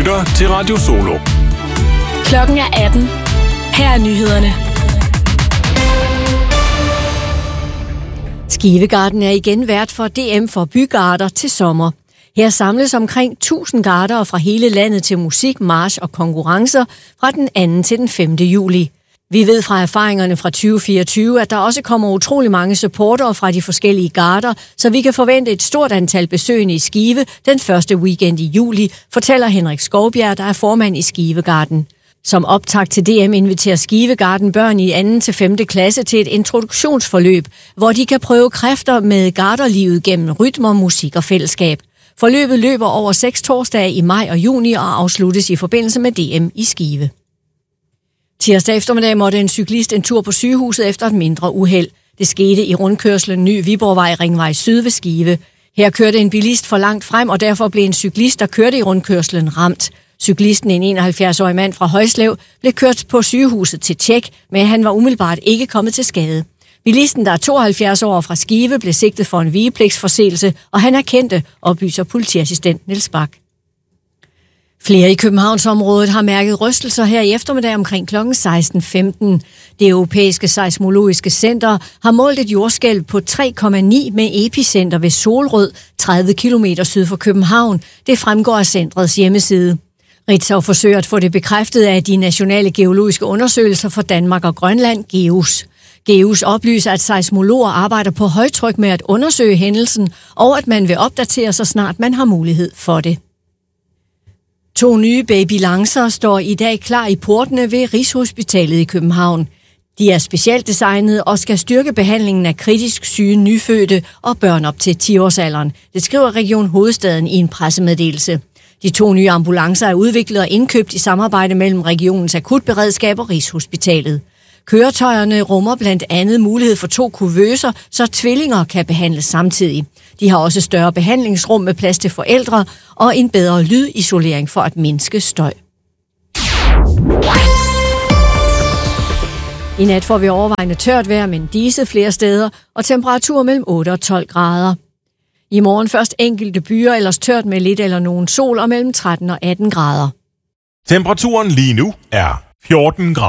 lytter til Radio Solo. Klokken er 18. Her er nyhederne. Skivegarden er igen vært for DM for bygarder til sommer. Her samles omkring 1000 gardere fra hele landet til musik, march og konkurrencer fra den 2. til den 5. juli. Vi ved fra erfaringerne fra 2024, at der også kommer utrolig mange supportere fra de forskellige garder, så vi kan forvente et stort antal besøgende i Skive den første weekend i juli, fortæller Henrik Skovbjerg, der er formand i Skivegarden. Som optakt til DM inviterer Skivegarden børn i 2. til 5. klasse til et introduktionsforløb, hvor de kan prøve kræfter med garderlivet gennem rytmer, musik og fællesskab. Forløbet løber over 6 torsdage i maj og juni og afsluttes i forbindelse med DM i Skive. Tirsdag eftermiddag måtte en cyklist en tur på sygehuset efter et mindre uheld. Det skete i rundkørslen Ny Viborgvej Ringvej Syd ved Skive. Her kørte en bilist for langt frem, og derfor blev en cyklist, der kørte i rundkørslen, ramt. Cyklisten, en 71-årig mand fra Højslev, blev kørt på sygehuset til tjek, men han var umiddelbart ikke kommet til skade. Bilisten, der er 72 år fra Skive, blev sigtet for en vigepligtsforseelse, og han erkendte, oplyser politiassistent Niels Bak. Flere i Københavnsområdet har mærket rystelser her i eftermiddag omkring kl. 16.15. Det europæiske seismologiske center har målt et jordskælv på 3,9 med epicenter ved Solrød, 30 km syd for København. Det fremgår af centrets hjemmeside. Ritzau forsøger at få det bekræftet af de nationale geologiske undersøgelser for Danmark og Grønland, GEUS. GEUS oplyser, at seismologer arbejder på højtryk med at undersøge hændelsen, og at man vil opdatere så snart man har mulighed for det. 2 nye babylancer står i dag klar i portene ved Rigshospitalet i København. De er specielt designet og skal styrke behandlingen af kritisk syge nyfødte og børn op til 10-årsalderen. Det skriver Region Hovedstaden i en pressemeddelelse. De 2 nye ambulancer er udviklet og indkøbt i samarbejde mellem regionens akutberedskab og Rigshospitalet. Køretøjerne rummer blandt andet mulighed for 2 kuvøser, så tvillinger kan behandles samtidig. De har også større behandlingsrum med plads til forældre og en bedre lydisolering for at mindske støj. I nat får vi overvejende tørt vejr, men diset flere steder, og temperatur mellem 8 og 12 grader. I morgen først enkelte byer, ellers tørt med lidt eller nogen sol og mellem 13 og 18 grader. Temperaturen lige nu er 14 grader.